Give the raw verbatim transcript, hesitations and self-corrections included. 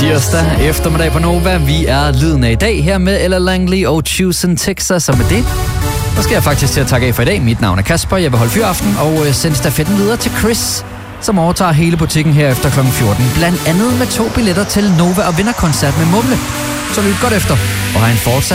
Tirsdag eftermiddag på Nova. Vi er lyden af i dag her med Ella Langley og Chosen Texas. Og med det, så skal jeg faktisk til at takke af for i dag. Mit navn er Kasper. Jeg vil holde fyraften og sende stafetten videre til Chris, som overtager hele butikken her efter klokken fjorten. Blandt andet med to billetter til Nova og vinderkoncert med Mumle. Så lyt godt efter og have en fortsat